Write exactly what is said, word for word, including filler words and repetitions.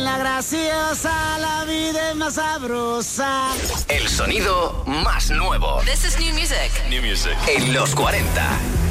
la graciosa, la vida es más sabrosa. El sonido más nuevo. This is new music. New music. En los cuarenta.